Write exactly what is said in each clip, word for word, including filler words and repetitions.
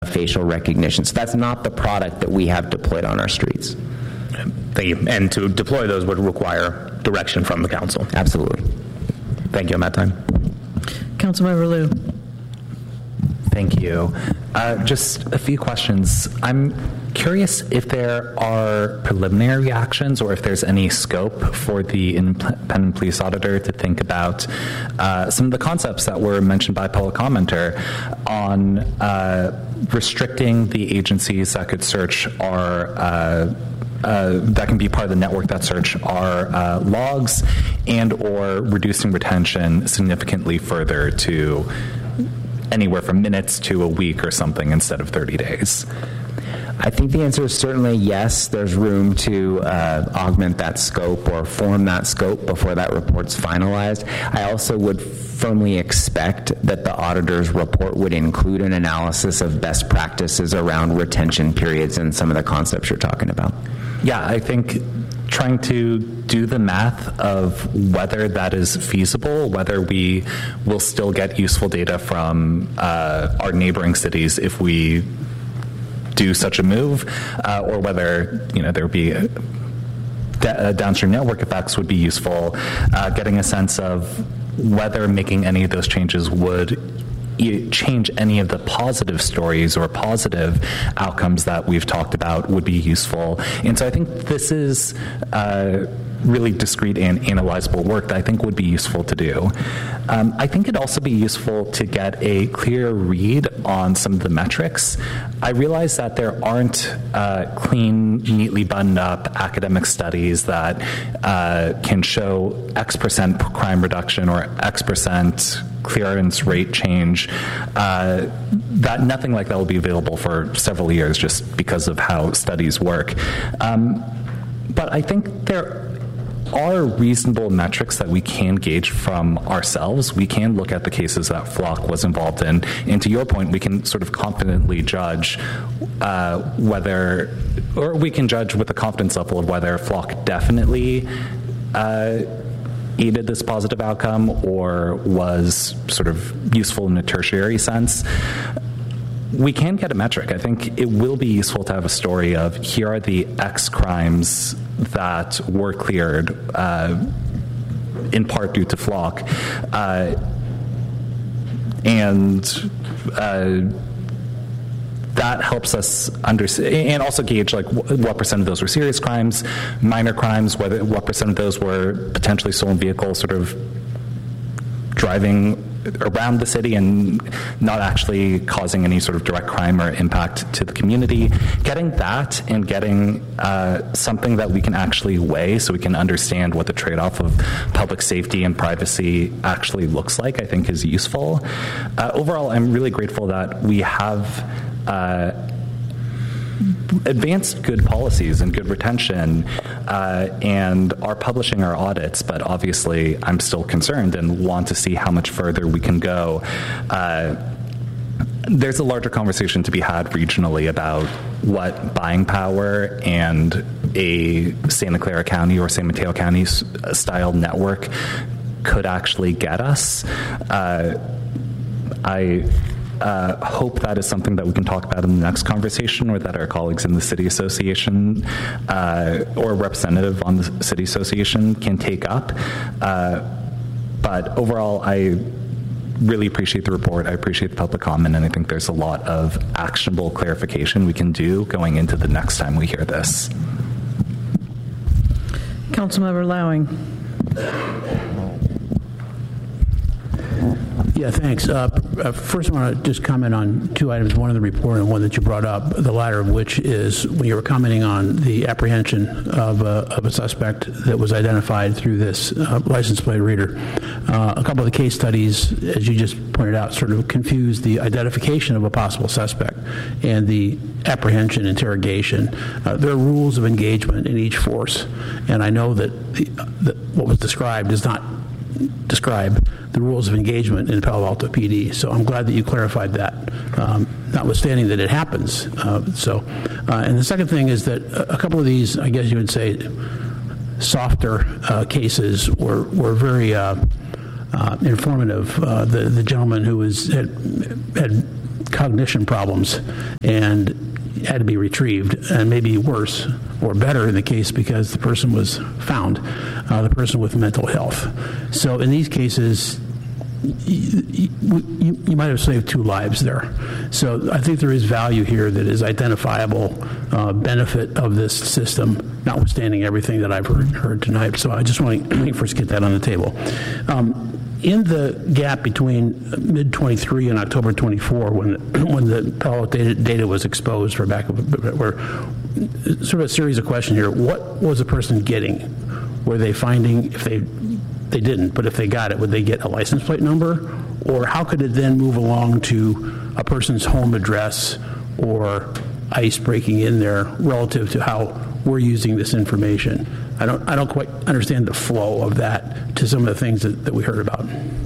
facial recognition. So that's not the product that we have deployed on our streets. Thank you. And to deploy those would require direction from the council. Absolutely. Thank you. I'm at time. Councilmember Liu. Thank you. Uh, just a few questions. I'm curious if there are preliminary actions or if there's any scope for the independent police auditor to think about uh, some of the concepts that were mentioned by public commenter on uh, restricting the agencies that could search our uh, Uh, that can be part of the network that search our uh, logs, and or reducing retention significantly further to anywhere from minutes to a week or something instead of thirty days. I think the answer is certainly yes. There's room to uh, augment that scope or form that scope before that report's finalized. I also would firmly expect that the auditor's report would include an analysis of best practices around retention periods and some of the concepts you're talking about. Yeah, I think trying to do the math of whether that is feasible, whether we will still get useful data from uh, our neighboring cities if we do such a move, uh, or whether, you know, there would be a, uh, downstream network effects would be useful. Uh, getting a sense of whether making any of those changes would change any of the positive stories or positive outcomes that we've talked about would be useful. And so I think this is uh, really discrete and analyzable work that I think would be useful to do. Um, I think it'd also be useful to get a clear read on some of the metrics. I realize that there aren't uh, clean, neatly buttoned up academic studies that uh, can show X percent crime reduction or X percent clearance rate change. Uh, that nothing like that will be available for several years just because of how studies work. Um, but I think there are reasonable metrics that we can gauge from ourselves. We can look at the cases that Flock was involved in, and to your point, we can sort of confidently judge uh, whether, or we can judge with a confidence level of whether Flock definitely uh, aided this positive outcome or was sort of useful in a tertiary sense. We can get a metric. I think it will be useful to have a story of here are the X crimes that were cleared uh, in part due to Flock. Uh, and uh, that helps us understand and also gauge like what percent of those were serious crimes, minor crimes, whether what percent of those were potentially stolen vehicles sort of driving around the city and not actually causing any sort of direct crime or impact to the community. Getting that and getting uh, something that we can actually weigh so we can understand what the trade-off of public safety and privacy actually looks like, I think is useful. Uh, overall, I'm really grateful that we have uh, advanced good policies and good retention uh, and are publishing our audits, but obviously I'm still concerned and want to see how much further we can go. Uh, there's a larger conversation to be had regionally about what buying power and a Santa Clara County or San Mateo County style network could actually get us. Uh, I Uh, hope that is something that we can talk about in the next conversation, or that our colleagues in the City Association uh, or a representative on the City Association can take up. Uh, but overall, I really appreciate the report. I appreciate the public comment, and I think there's a lot of actionable clarification we can do going into the next time we hear this. Councilmember Lowing. Yeah, thanks. Uh, first, I want to just comment on two items, one in the report and one that you brought up, the latter of which is when you were commenting on the apprehension of a, of a suspect that was identified through this uh, license plate reader. Uh, a couple of the case studies, as you just pointed out, sort of confuse the identification of a possible suspect and the apprehension interrogation. Uh, there are rules of engagement in each force, and I know that, the, that what was described does not describe the rules of engagement in Palo Alto P D. So I'm glad that you clarified that, um, notwithstanding that it happens. Uh, so, uh, and the second thing is that a couple of these, I guess you would say, softer uh, cases were were very uh, uh, informative. Uh, the the gentleman who was had, had cognition problems and had to be retrieved, and maybe worse or better in the case because the person was found, uh, the person with mental health. So in these cases, you, you, you might have saved two lives there. So I think there is value here that is identifiable uh, benefit of this system, notwithstanding everything that I've heard, heard tonight. So I just want to first get that on the table. Um, In the gap between mid twenty-three and October twenty-four, when when the Palo data, data was exposed, for back where sort of a series of questions here. What was the person getting? Were they finding, if they they didn't, but if they got it, would they get a license plate number, or how could it then move along to a person's home address or ICE breaking in there relative to how we're using this information? I don't, I don't quite understand the flow of that to some of the things that, that we heard about.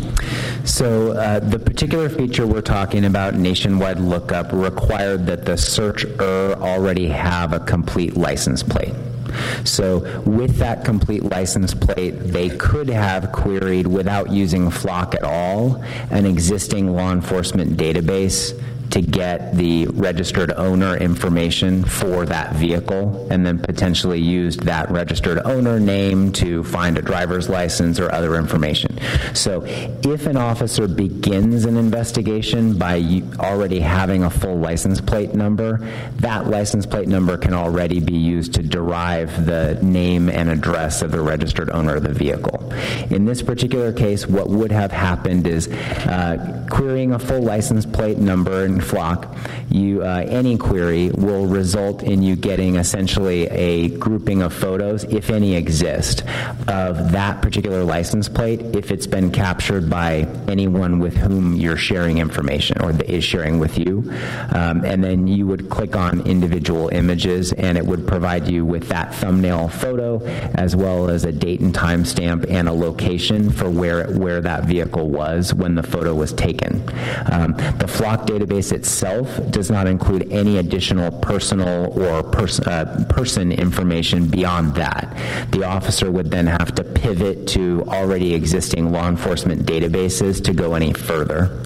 So uh, the particular feature we're talking about, nationwide lookup, required that the searcher already have a complete license plate. So with that complete license plate, they could have queried, without using Flock at all, an existing law enforcement database to get the registered owner information for that vehicle, and then potentially used that registered owner name to find a driver's license or other information. So if an officer begins an investigation by already having a full license plate number, that license plate number can already be used to derive the name and address of the registered owner of the vehicle. In this particular case, what would have happened is uh, querying a full license plate number in Flock, you, uh, any query will result in you getting essentially a grouping of photos, if any exist, of that particular license plate if it's been captured by anyone with whom you're sharing information or that is sharing with you. Um, and then you would click on individual images, and it would provide you with that thumbnail photo as well as a date and time stamp and a location for where, where that vehicle was when the photo was taken. Um, the Flock database itself does not include any additional personal or pers- uh, person information beyond that. The officer would then have to pivot to already existing law enforcement databases to go any further.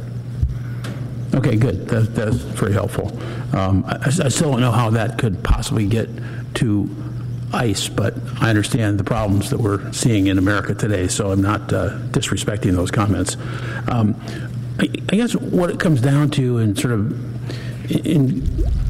Okay, good. That, that's very helpful. Um, I, I still don't know how that could possibly get to ICE, but I understand the problems that we're seeing in America today, so I'm not uh, disrespecting those comments. Um, I, I guess what it comes down to, and sort of in,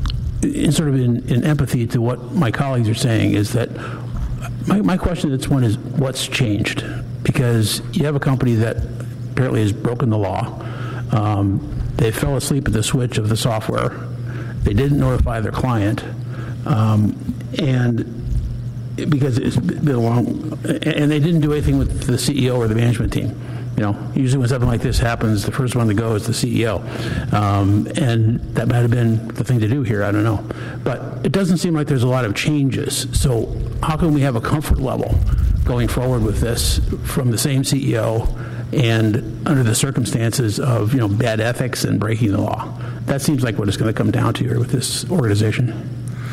in sort of in, in empathy to what my colleagues are saying, is that my, my question at this point is, what's changed? Because you have a company that apparently has broken the law. Um, they fell asleep at the switch of the software. They didn't notify their client, um, and because it's been a long, and they didn't do anything with the C E O or the management team. You know, usually when something like this happens, the first one to go is the C E O. Um, and that might have been the thing to do here, I don't know. But it doesn't seem like there's a lot of changes. So how can we have a comfort level going forward with this from the same C E O and under the circumstances of, you know, bad ethics and breaking the law? That seems like what it's going to come down to here with this organization.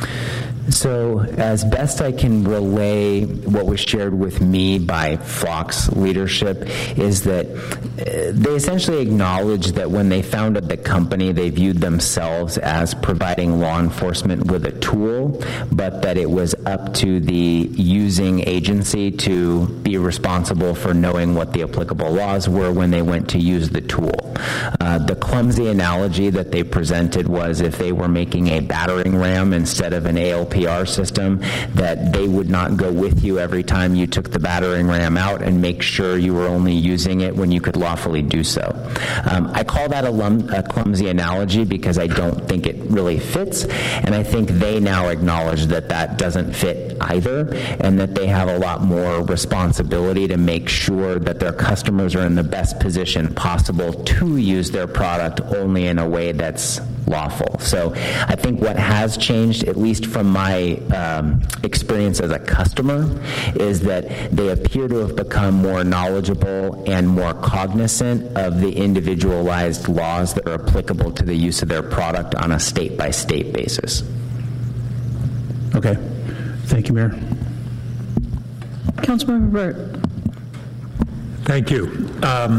So as best I can relay what was shared with me by Flock's leadership is that they essentially acknowledged that when they founded the company, they viewed themselves as providing law enforcement with a tool, but that it was up to the using agency to be responsible for knowing what the applicable laws were when they went to use the tool. Uh, the clumsy analogy that they presented was if they were making a battering ram instead of an A L P R system, that they would not go with you every time you took the battering ram out and make sure you were only using it when you could lawfully do so. Um, I call that a, lum- a clumsy analogy because I don't think it really fits, and I think they now acknowledge that that doesn't fit either, and that they have a lot more responsibility to make sure that their customers are in the best position possible to use their product only in a way that's lawful. So I think what has changed, at least from my um, experience as a customer, is that they appear to have become more knowledgeable and more cognizant of the individualized laws that are applicable to the use of their product on a state-by-state basis. Okay. Thank you, Mayor. Councilmember Burt. Thank you. Um,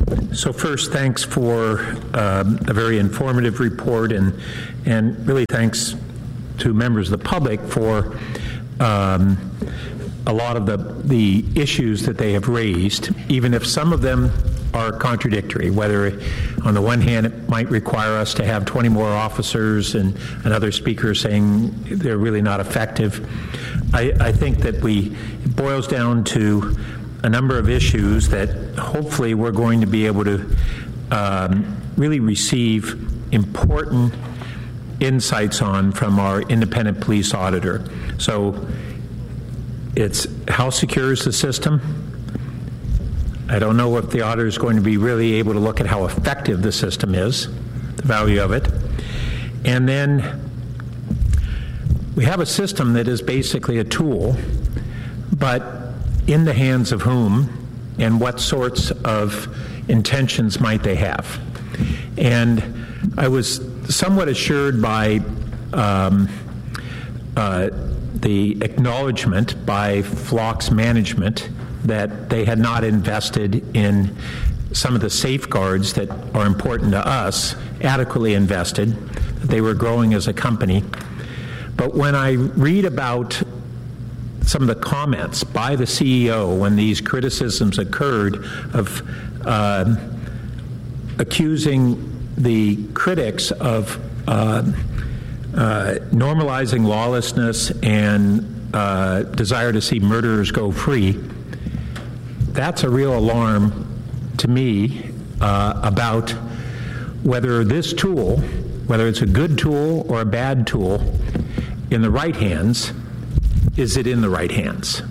So first, thanks for um, a very informative report, and and really thanks to members of the public for um, a lot of the the issues that they have raised, even if some of them are contradictory, whether on the one hand it might require us to have twenty more officers and another speaker saying they're really not effective. I, I think that we, it boils down to a number of issues that hopefully we're going to be able to um, really receive important insights on from our independent police auditor. So it's how secure is the system? I don't know if the auditor is going to be really able to look at how effective the system is, the value of it. And then we have a system that is basically a tool, but in the hands of whom and what sorts of intentions might they have? And I was somewhat assured by um, uh, the acknowledgement by Phlox Management that they had not invested in some of the safeguards that are important to us, adequately invested, that they were growing as a company. But when I read about some of the comments by the C E O when these criticisms occurred of uh, accusing the critics of uh, uh, normalizing lawlessness and uh, desire to see murderers go free, that's a real alarm to me uh, about whether this tool, whether it's a good tool or a bad tool, in the right hands, is it in the right hands?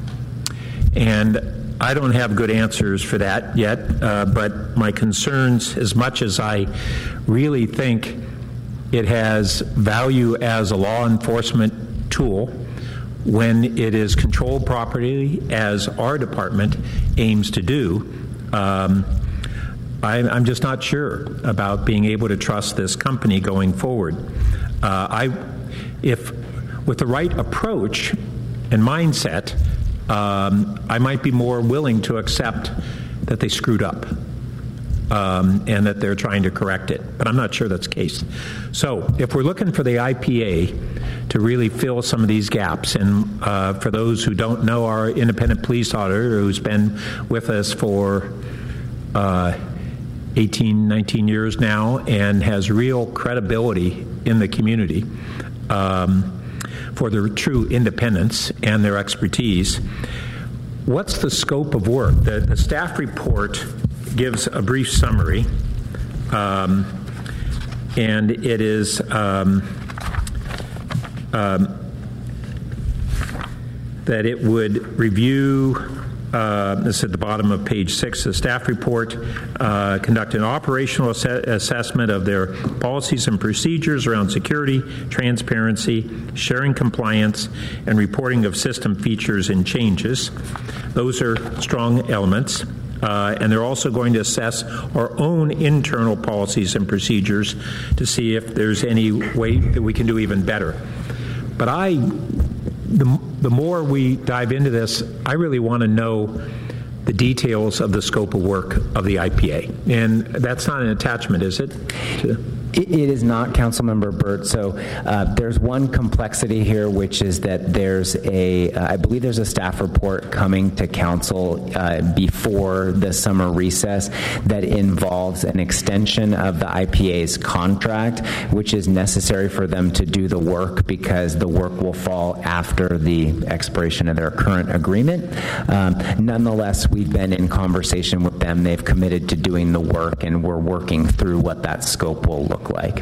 And I don't have good answers for that yet, uh, but my concerns, as much as I really think it has value as a law enforcement tool, when it is controlled properly, as our department aims to do, um, I, I'm just not sure about being able to trust this company going forward. Uh, I, if with the right approach and mindset, um, I might be more willing to accept that they screwed up um, and that they're trying to correct it. But I'm not sure that's the case. So if we're looking for the I P A to really fill some of these gaps, and uh, for those who don't know, our independent police auditor, who's been with us for uh, eighteen, nineteen years now and has real credibility in the community, um, for their true independence and their expertise. What's the scope of work? The, the staff report gives a brief summary, um, and it is um, um, that it would review, uh, this is at the bottom of page six, the staff report, uh, conduct an operational ass- assessment of their policies and procedures around security, transparency, sharing compliance, and reporting of system features and changes. Those are strong elements. Uh, and they're also going to assess our own internal policies and procedures to see if there's any way that we can do even better. But I, the, the more we dive into this, I really want to know the details of the scope of work of the I P A. And that's not an attachment, is it? To It, it is not, Councilmember Burt. So uh, there's one complexity here, which is that there's a, uh, I believe there's a staff report coming to council uh, before the summer recess that involves an extension of the I P A's contract, which is necessary for them to do the work because the work will fall after the expiration of their current agreement. Um, nonetheless, we've been in conversation with them. They've committed to doing the work, and we're working through what that scope will look like.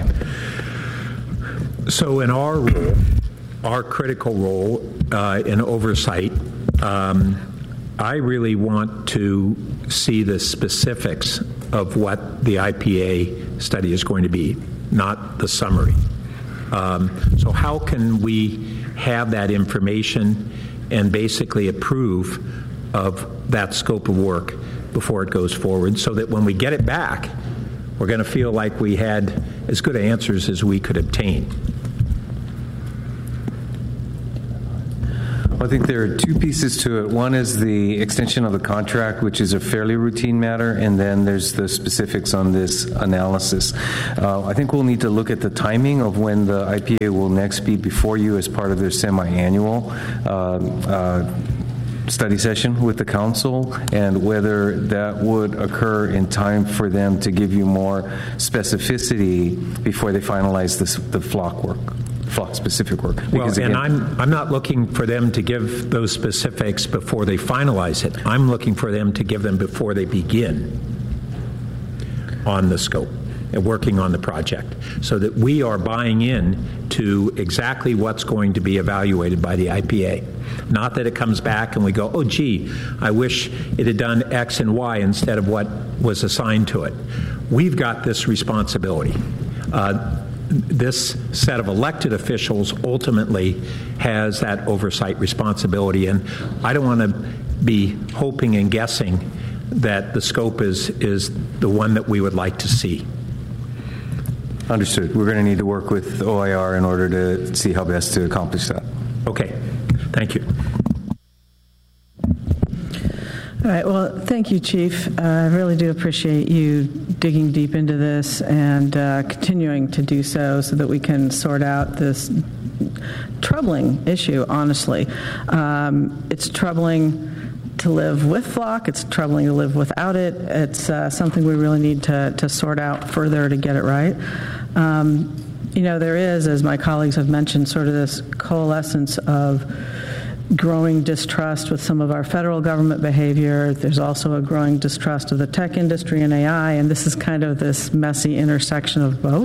So in our role, our critical role uh, in oversight, um, I really want to see the specifics of what the I P A study is going to be, not the summary. Um, so how can we have that information and basically approve of that scope of work before it goes forward, so that when we get it back, we're going to feel like we had as good answers as we could obtain. I think there are two pieces to it. One is the extension of the contract, which is a fairly routine matter, and then there's the specifics on this analysis. Uh, I think we'll need to look at the timing of when the I P A will next be before you as part of their semi-annual uh, uh, study session with the council, and whether that would occur in time for them to give you more specificity before they finalize this, the flock work. Flock-specific work. Well, and again, I'm, I'm not looking for them to give those specifics before they finalize it. I'm looking for them to give them before they begin on the scope and working on the project, so that we are buying in to exactly what's going to be evaluated by the I P A. Not that it comes back and we go, oh, gee, I wish it had done X and Y instead of what was assigned to it. We've got this responsibility. Uh, This set of elected officials ultimately has that oversight responsibility, and I don't want to be hoping and guessing that the scope is, is the one that we would like to see. Understood. We're going to need to work with O I R in order to see how best to accomplish that. Okay. Thank you. All right. Well, thank you, Chief. Uh, I really do appreciate you digging deep into this and uh, continuing to do so so that we can sort out this troubling issue, honestly. Um, it's troubling to live with flock. It's troubling to live without it. It's uh, something we really need to, to sort out further to get it right. Um, you know, there is, as my colleagues have mentioned, sort of this coalescence of growing distrust with some of our federal government behavior. There's also a growing distrust of the tech industry and A I, and this is kind of this messy intersection of both.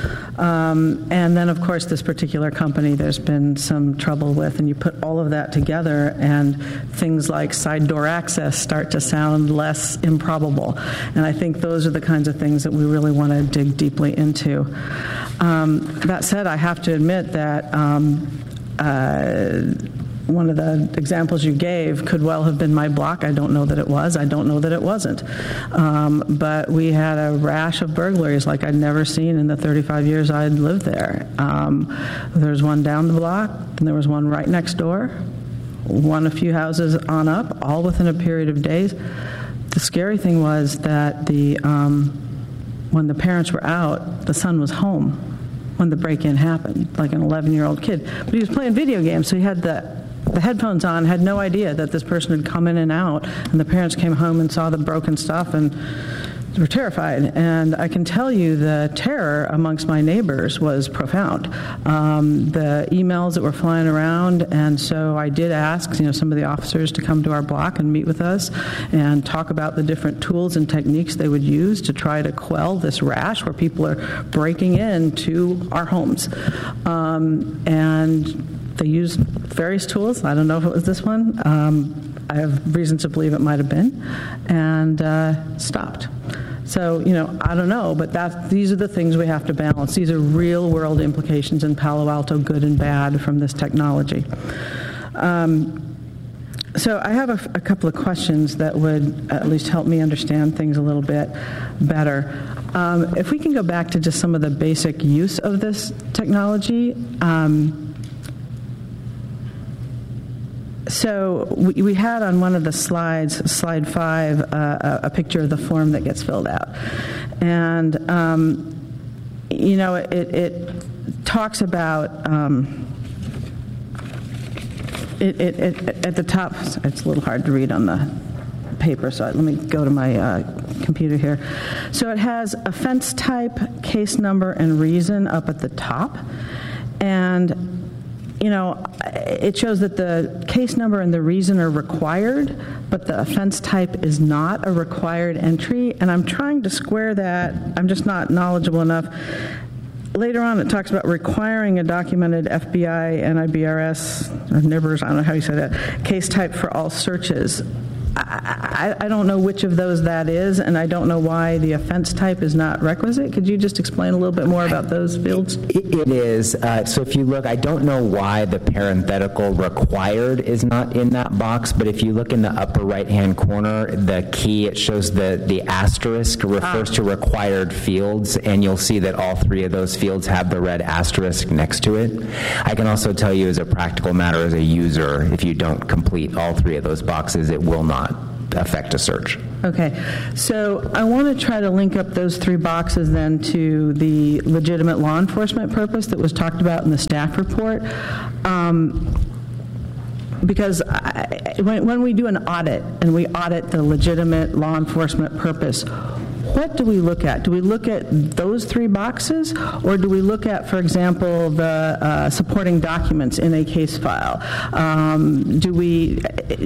Um, and then, of course, this particular company there's been some trouble with, and you put all of that together, and things like side door access start to sound less improbable. And I think those are the kinds of things that we really want to dig deeply into. Um, that said, I have to admit that um, uh, one of the examples you gave could well have been my block. I don't know that it was. I don't know that it wasn't. Um, but we had a rash of burglaries like I'd never seen in the thirty-five years I'd lived there. Um, there was one down the block, and there was one right next door, one a few houses on up, all within a period of days. The scary thing was that the um, when the parents were out, the son was home when the break-in happened, like an eleven-year-old kid. But he was playing video games, so he had the the headphones on, had no idea that this person had come in and out, and the parents came home and saw the broken stuff and were terrified. And I can tell you the terror amongst my neighbors was profound. Um, the emails that were flying around, and so I did ask, you know, some of the officers to come to our block and meet with us and talk about the different tools and techniques they would use to try to quell this rash where people are breaking into our homes. Um, and They used various tools. I don't know if it was this one. Um, I have reason to believe it might have been, and uh, stopped. So, you know, I don't know, but that, these are the things we have to balance. These are real-world implications in Palo Alto, good and bad, from this technology. Um, so I have a, a couple of questions that would at least help me understand things a little bit better. Um, if we can go back to just some of the basic use of this technology. Um, So we, we had on one of the slides, slide five, uh, a, a picture of the form that gets filled out. And, um, you know, it, it talks about, um, it, it, it, at the top, it's a little hard to read on the paper, so let me go to my uh, computer here. So it has offense type, case number, and reason up at the top. And you know, it shows that the case number and the reason are required, but the offense type is not a required entry. And I'm trying to square that. I'm just not knowledgeable enough. Later on, it talks about requiring a documented F B I, N I B R S, or N I B R S, I don't know how you say that, case type for all searches. I, I, I don't know which of those that is, and I don't know why the offense type is not requisite. Could you just explain a little bit more about those fields? It, it is. Uh, so if you look, I don't know why the parenthetical required is not in that box, but if you look in the upper right-hand corner, the key, it shows the, the asterisk refers ah. to required fields, and you'll see that all three of those fields have the red asterisk next to it. I can also tell you as a practical matter, as a user, if you don't complete all three of those boxes, it will not affect a search. Okay, so I want to try to link up those three boxes then to the legitimate law enforcement purpose that was talked about in the staff report. Um, because I, when, when we do an audit and we audit the legitimate law enforcement purpose, what do we look at? Do we look at those three boxes, or do we look at, for example, the uh, supporting documents in a case file? Um, do we,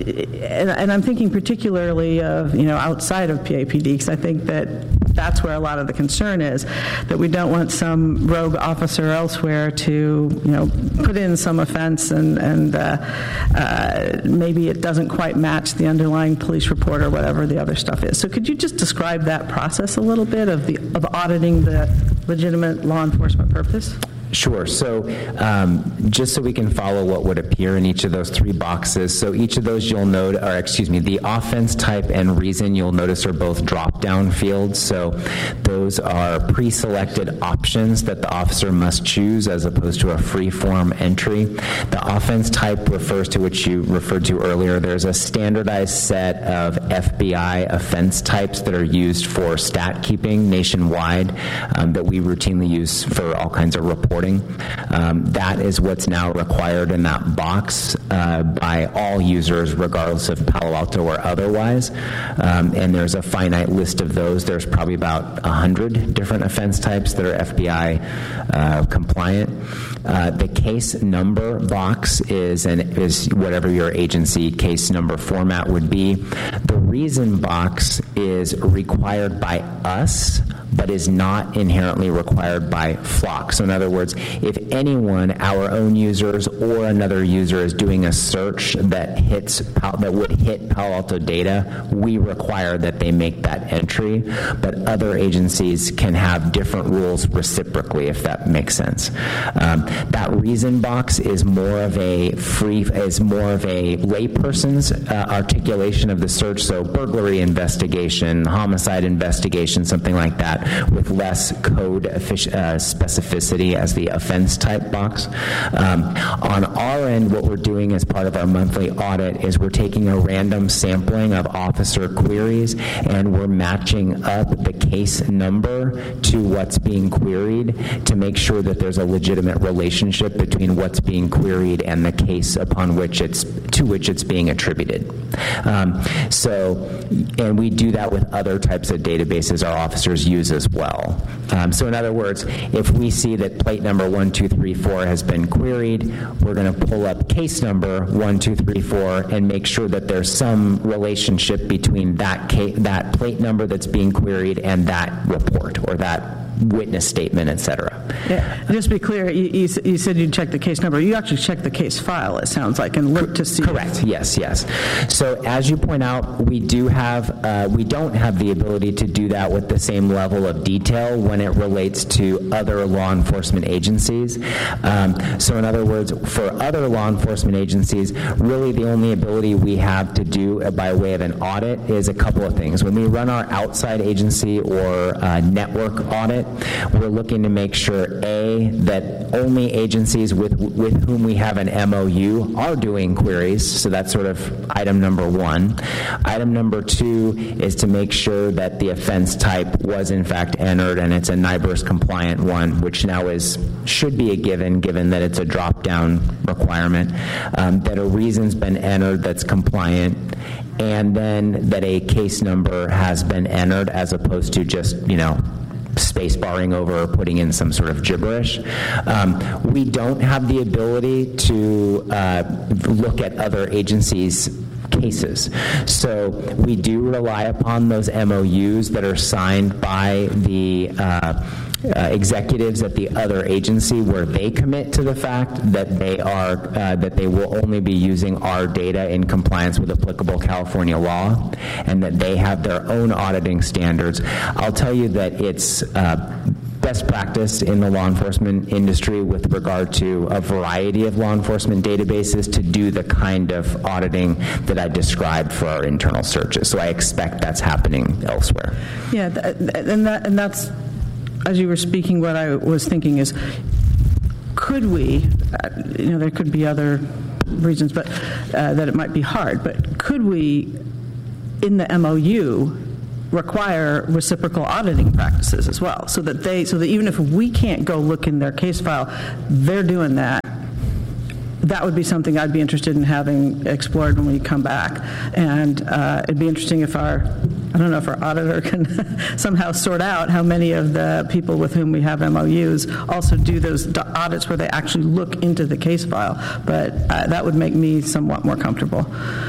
and, and I'm thinking particularly of, you know, outside of P A P D, because I think that that's where a lot of the concern is, that we don't want some rogue officer elsewhere to, you know, put in some offense and, and uh, uh, maybe it doesn't quite match the underlying police report or whatever the other stuff is. So could you just describe that process a little bit of the of auditing the legitimate law enforcement purpose? Sure. So um, just so we can follow what would appear in each of those three boxes, so each of those you'll note, or excuse me, the offense type and reason you'll notice are both drop-down fields. So those are pre-selected options that the officer must choose as opposed to a free-form entry. The offense type refers to, which you referred to earlier, there's a standardized set of F B I offense types that are used for stat keeping nationwide um, that we routinely use for all kinds of reporting. Um, that is what's now required in that box uh, by all users, regardless of Palo Alto or otherwise. Um, and there's a finite list of those. There's probably about one hundred different offense types that are F B I uh, compliant. Uh, the case number box is an, is whatever your agency case number format would be. The reason box is required by us, but is not inherently required by Flock. So in other words, if anyone, our own users or another user, is doing a search that hits that would hit Palo Alto data, we require that they make that entry. But other agencies can have different rules reciprocally, if that makes sense. Um, that reason box is more of a free, is more of a layperson's uh, articulation of the search. So burglary investigation, homicide investigation, something like that, with less code effic- uh, specificity as the offense type box. Um, on our end, what we're doing as part of our monthly audit is we're taking a random sampling of officer queries and we're matching up the case number to what's being queried to make sure that there's a legitimate relationship between what's being queried and the case upon which it's to which it's being attributed. Um, so, and we do that with other types of databases our officers use as well. Um, so in other words, if we see that plate number one two three four has been queried, we're going to pull up case number one two three four and make sure that there's some relationship between that ca- that plate number that's being queried and that report or that witness statement, et cetera. Yeah. Just to be clear, you, you, you said you'd check the case number. You actually check the case file, it sounds like, and look to see. Correct. Yes, yes. So as you point out, we do have, uh, we don't have the ability to do that with the same level of detail when it relates to other law enforcement agencies. Um, so in other words, for other law enforcement agencies, really the only ability we have to do uh, by way of an audit is a couple of things. When we run our outside agency or uh, network audit, we're looking to make sure, A, that only agencies with with whom we have an M O U are doing queries, so that's sort of item number one. Item number two is to make sure that the offense type was in fact entered and it's a N I B R S compliant one, which now is should be a given, given that it's a drop-down requirement, um, that a reason's been entered that's compliant, and then that a case number has been entered as opposed to just, you know, space barring over or putting in some sort of gibberish. Um, we don't have the ability to uh, look at other agencies' cases. So we do rely upon those M O Us that are signed by the uh, Uh, executives at the other agency where they commit to the fact that they are uh, that they will only be using our data in compliance with applicable California law, and that they have their own auditing standards. I'll tell you that it's uh, best practice in the law enforcement industry with regard to a variety of law enforcement databases to do the kind of auditing that I described for our internal searches. So I expect that's happening elsewhere. Yeah, th- and that and that's. As you were speaking, what I was thinking is, could we, uh, you know, there could be other reasons, but uh, that it might be hard, but could we, in the M O U, require reciprocal auditing practices as well, so that they, so that even if we can't go look in their case file, they're doing that. That would be something I'd be interested in having explored when we come back. And uh, it'd be interesting if our, I don't know if our auditor can somehow sort out how many of the people with whom we have M O Us also do those audits where they actually look into the case file. But uh, that would make me somewhat more comfortable.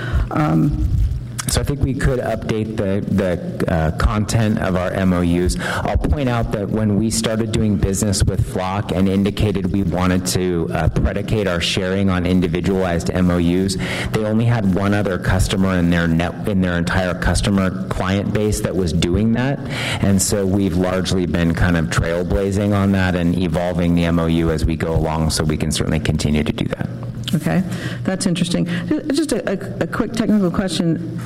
Um, So I think we could update the, the uh, content of our M O Us. I'll point out that when we started doing business with Flock and indicated we wanted to uh, predicate our sharing on individualized M O Us, they only had one other customer in their net, in their entire customer client base that was doing that. And so we've largely been kind of trailblazing on that and evolving the M O U as we go along, so we can certainly continue to do that. Okay, that's interesting. Just a, a, a quick technical question.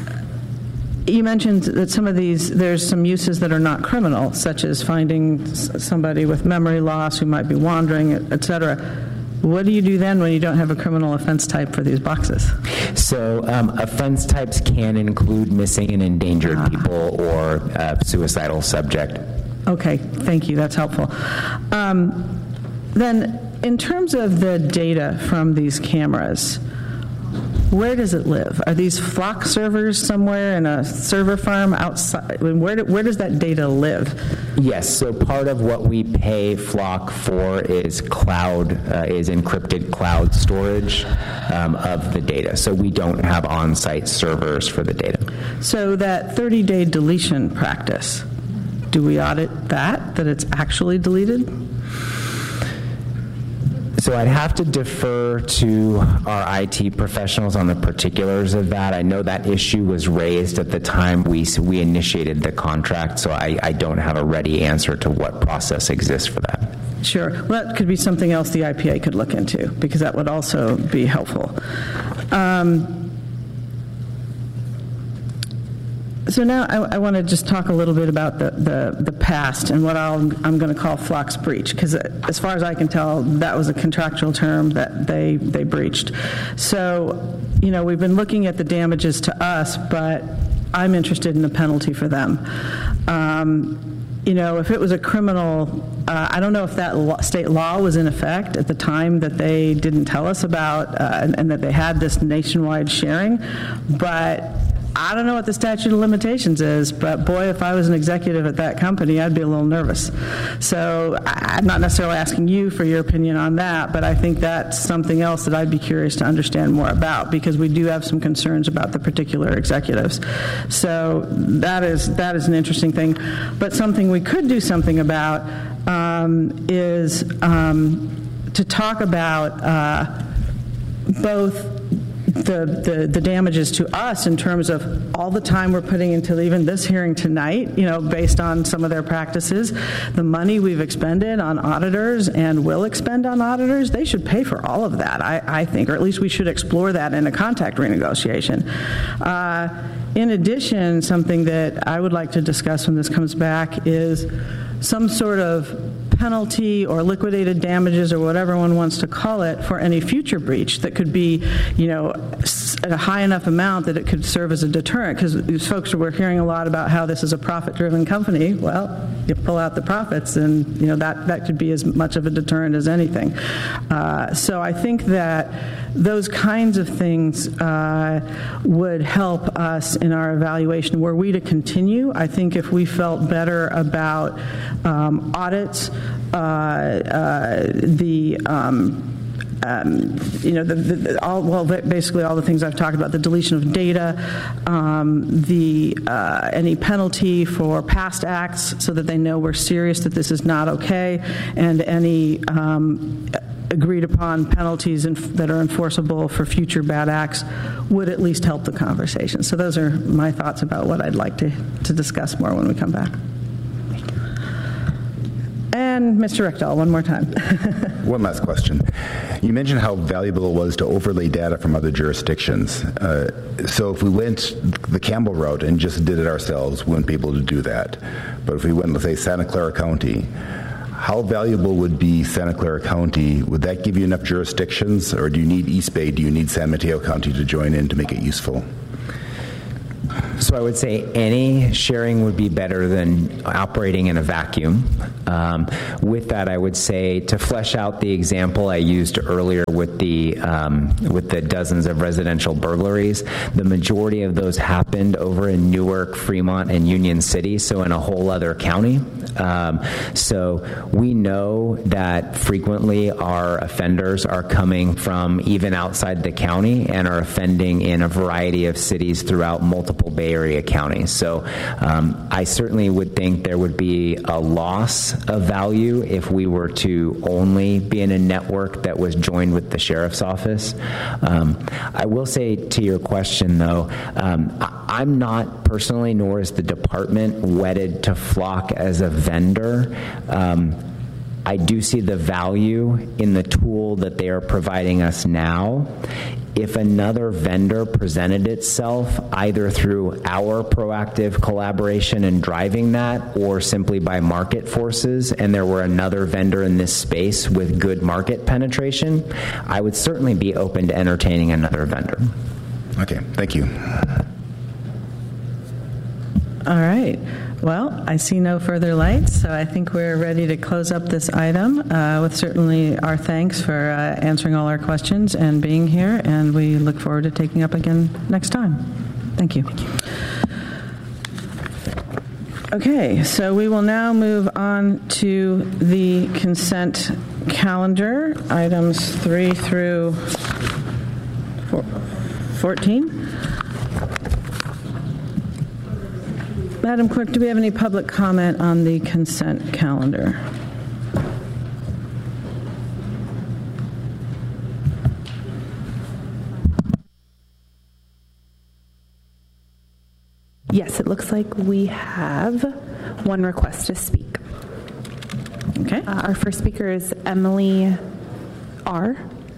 You mentioned that some of these, there's some uses that are not criminal, such as finding somebody with memory loss who might be wandering, et cetera. What do you do then when you don't have a criminal offense type for these boxes? So um, offense types can include missing and endangered ah. people or uh, suicidal subject. Okay, thank you. That's helpful. Um, then, in terms of the data from these cameras, where does it live? Are these Flock servers somewhere in a server farm outside? Where, do, where does that data live? Yes, so part of what we pay Flock for is cloud, uh, is encrypted cloud storage um, of the data. So we don't have on-site servers for the data. So that thirty-day deletion practice, do we audit that, that it's actually deleted? So I'd have to defer to our I T professionals on the particulars of that. I know that issue was raised at the time we we initiated the contract, so I, I don't have a ready answer to what process exists for that. Sure. Well, that could be something else the I P A could look into, because that would also be helpful. Um, So now I, I want to just talk a little bit about the, the, the past and what I'll, I'm going to call Flock's breach, because as far as I can tell, that was a contractual term that they, they breached. So, you know, we've been looking at the damages to us, but I'm interested in the penalty for them. Um, you know, if it was a criminal, uh, I don't know if that law, state law was in effect at the time that they didn't tell us about uh, and, and that they had this nationwide sharing, but I don't know what the statute of limitations is, but boy, if I was an executive at that company, I'd be a little nervous. So I'm not necessarily asking you for your opinion on that, but I think that's something else that I'd be curious to understand more about, because we do have some concerns about the particular executives. So that is that is an interesting thing. But something we could do something about um, is um, to talk about uh, both The, the, the damages to us in terms of all the time we're putting into even this hearing tonight, you know, based on some of their practices, the money we've expended on auditors and will expend on auditors, they should pay for all of that, I, I think, or at least we should explore that in a contract renegotiation. Uh, in addition, something that I would like to discuss when this comes back is some sort of penalty or liquidated damages or whatever one wants to call it for any future breach that could be, you know, at a high enough amount that it could serve as a deterrent, because these folks were hearing a lot about how this is a profit-driven company. Well, you pull out the profits and, you know, that, that could be as much of a deterrent as anything. Uh, so I think that those kinds of things uh, would help us in our evaluation. Were we to continue, I think if we felt better about um, audits, uh, uh, the um, um, you know, the, the, all, well, basically all the things I've talked about, the deletion of data, um, the uh, any penalty for past acts so that they know we're serious, that this is not okay, and any um, agreed upon penalties in, that are enforceable for future bad acts would at least help the conversation. So those are my thoughts about what I'd like to, to discuss more when we come back. And Mister Richter, one more time. One last question. You mentioned how valuable it was to overlay data from other jurisdictions. Uh, so if we went the Campbell route and just did it ourselves, we wouldn't be able to do that. But if we went, let's say, Santa Clara County, how valuable would be Santa Clara County? Would that give you enough jurisdictions, or do you need East Bay, do you need San Mateo County to join in to make it useful? So I would say any sharing would be better than operating in a vacuum. Um, with that, I would say to flesh out the example I used earlier with the um, with the dozens of residential burglaries, the majority of those happened over in Newark, Fremont, and Union City, so in a whole other county. Um, so we know that frequently our offenders are coming from even outside the county and are offending in a variety of cities throughout multiple Bay Area counties. So um, I certainly would think there would be a loss of value if we were to only be in a network that was joined with the sheriff's office. Um, I will say to your question, though, um, I, I'm not personally, nor is the department, wedded to Flock as a vendor. Um, I do see the value in the tool that they are providing us now. If another vendor presented itself either through our proactive collaboration and driving that, or simply by market forces, and there were another vendor in this space with good market penetration, I would certainly be open to entertaining another vendor. Okay, thank you. All right. Well, I see no further lights, so I think we're ready to close up this item uh, with certainly our thanks for uh, answering all our questions and being here, and we look forward to taking up again next time. Thank you. Okay, so we will now move on to the consent calendar, items three through fourteen. Madam Clerk, do we have any public comment on the consent calendar? Yes, it looks like we have one request to speak. Okay. Uh, our first speaker is Emily R.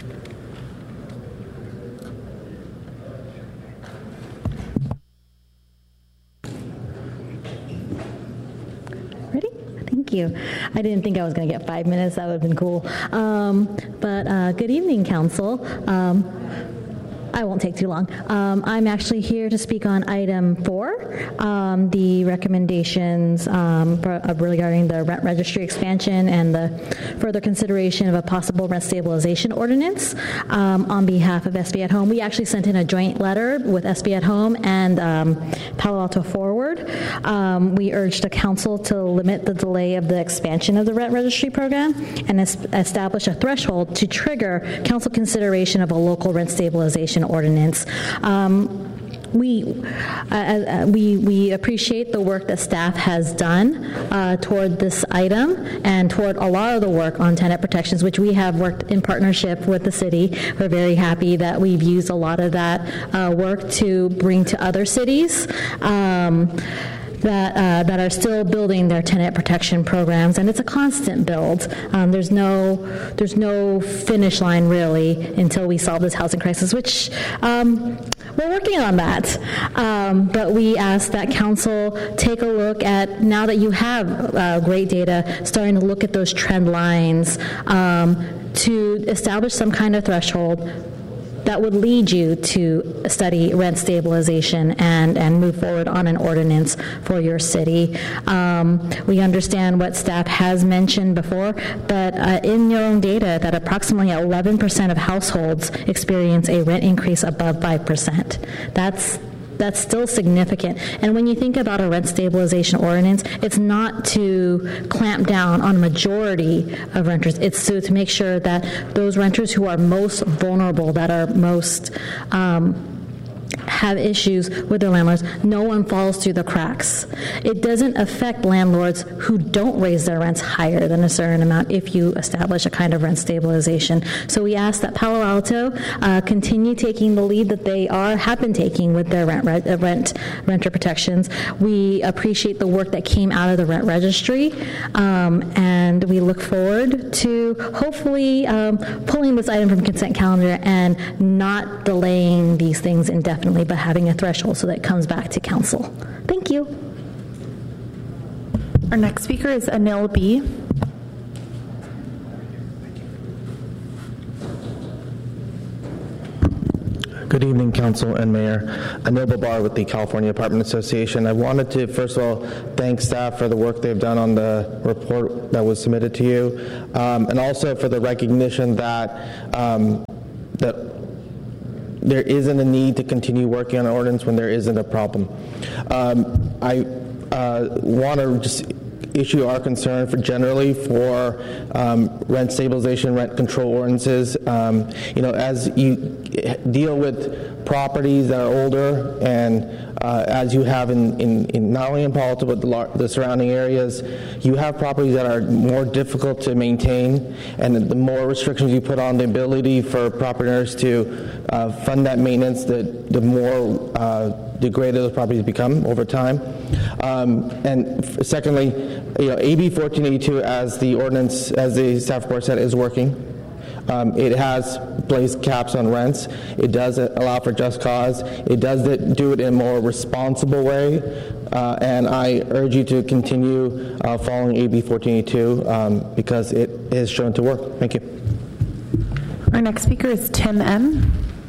Thank you. I didn't think I was going to get five minutes. That would have been cool. Um, but uh, good evening, Council. Um, I won't take too long. Um, I'm actually here to speak on item four, um, the recommendations um, regarding the rent registry expansion and the further consideration of a possible rent stabilization ordinance um, on behalf of S B at Home. We actually sent in a joint letter with S B at Home and um, Palo Alto Forward. Um, we urged the council to limit the delay of the expansion of the rent registry program and es- establish a threshold to trigger council consideration of a local rent stabilization ordinance. Um, we, uh, uh, we we appreciate the work that staff has done uh, toward this item and toward a lot of the work on tenant protections, which we have worked in partnership with the city. We're very happy that we've used a lot of that uh, work to bring to other cities. Um, that uh, that are still building their tenant protection programs, and it's a constant build. Um, there's no there's no finish line really until we solve this housing crisis, which um, we're working on that. Um, but we ask that council take a look at, now that you have uh, great data, starting to look at those trend lines um, to establish some kind of threshold that would lead you to study rent stabilization and, and move forward on an ordinance for your city. Um, we understand what staff has mentioned before, but uh, in your own data that approximately eleven percent of households experience a rent increase above five percent. That's that's still significant. And when you think about a rent stabilization ordinance, it's not to clamp down on a majority of renters. It's so to make sure that those renters who are most vulnerable, that are most um, have issues with their landlords, no one falls through the cracks. It doesn't affect landlords who don't raise their rents higher than a certain amount if you establish a kind of rent stabilization. So we ask that Palo Alto uh, continue taking the lead that they are have been taking with their rent, re- uh, rent renter protections. We appreciate the work that came out of the rent registry, um, and we look forward to hopefully um, pulling this item from consent calendar and not delaying these things indefinitely, but having a threshold so that it comes back to council. Thank you. Our next speaker is Anil B. Good evening, Council and Mayor. Anil Babar with the California Apartment Association. I wanted to, first of all, thank staff for the work they've done on the report that was submitted to you, um, and also for the recognition that um, that there isn't a need to continue working on an ordinance when there isn't a problem. Um, I uh, want to just issue our concern for generally for um, rent stabilization, rent control ordinances. Um, you know, as you deal with properties that are older, and uh, as you have in, in, in not only in Palo Alto but the, the surrounding areas, you have properties that are more difficult to maintain, and the more restrictions you put on the ability for property owners to uh, fund that maintenance, the, the more uh, degraded those properties become over time. Um, and f- secondly, you know, A B fourteen eighty-two, as the ordinance, as the staff report said, is working. Um, it has placed caps on rents. It does allow for just cause. It does it, do it in a more responsible way. Uh, and I urge you to continue uh, following A B fourteen eighty-two um, because it is shown to work. Thank you. Our next speaker is Tim M.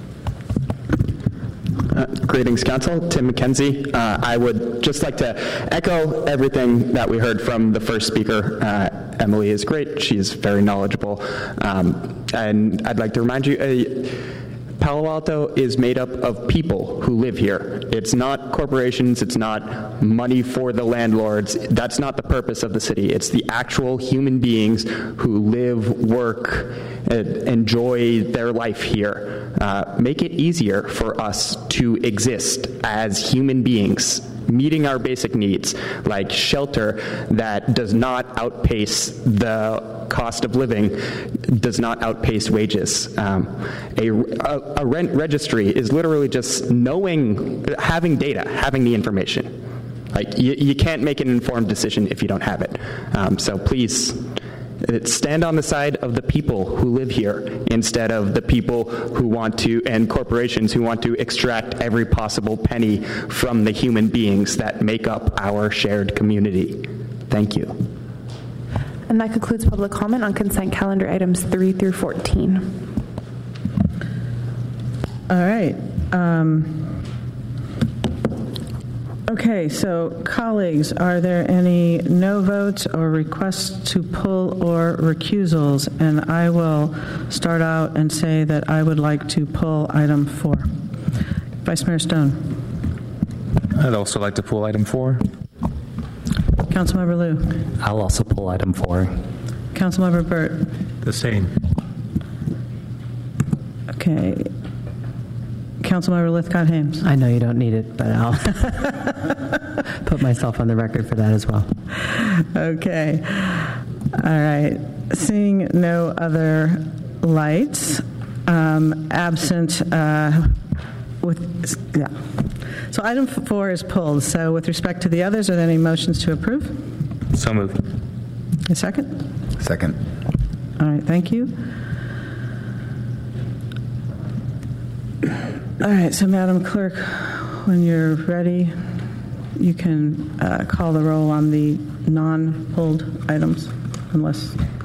Uh, greetings, Council. Tim McKenzie. Uh, I would just like to echo everything that we heard from the first speaker. Uh, Emily is great. She's very knowledgeable. Um, and I'd like to remind you, uh, Palo Alto is made up of people who live here. It's not corporations. It's not money for the landlords. That's not the purpose of the city. It's the actual human beings who live, work, and enjoy their life here. Uh, make it easier for us to exist as human beings, meeting our basic needs, like shelter that does not outpace the cost of living, does not outpace wages. Um, a, a, a rent registry is literally just knowing, having data, having the information. Like, you, you can't make an informed decision if you don't have it. Um, so please, stand on the side of the people who live here instead of the people who want to, and corporations who want to extract every possible penny from the human beings that make up our shared community. Thank you. And that concludes public comment on consent calendar items three through fourteen. All right. Um, okay, so colleagues, are there any no votes or requests to pull or recusals? And I will start out and say that I would like to pull item four. Vice Mayor Stone. I'd also like to pull item four. Councilmember Liu. I'll also pull item four. Councilmember Burt. The same. Okay. Councilmember Lithcott-Hames. I know you don't need it, but I'll put myself on the record for that as well. Okay. All right. Seeing no other lights, um, absent uh, with, yeah. So item four is pulled. So with respect to the others, are there any motions to approve? So moved. A second? Second. All right. Thank you. All right. So Madam Clerk, when you're ready, you can uh, call the roll on the non-pulled items, unless